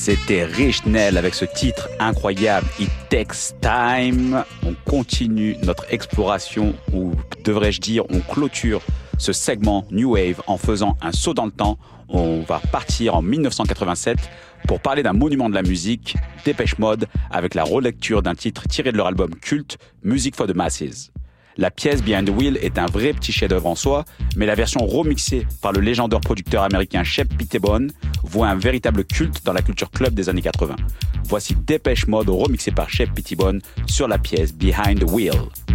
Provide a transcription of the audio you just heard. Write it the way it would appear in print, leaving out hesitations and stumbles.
C'était Rich Nell avec ce titre incroyable, It Takes Time. On continue notre exploration, ou devrais-je dire, on clôture ce segment New Wave en faisant un saut dans le temps. On va partir en 1987 pour parler d'un monument de la musique, Depeche Mode, avec la relecture d'un titre tiré de leur album culte, Music for the Masses. La pièce Behind the Wheel est un vrai petit chef-d'œuvre en soi, mais la version remixée par le légendaire producteur américain Shep Pettibone voit un véritable culte dans la culture club des années 80. Voici Depeche Mode remixé par Shep Pettibone sur la pièce Behind the Wheel.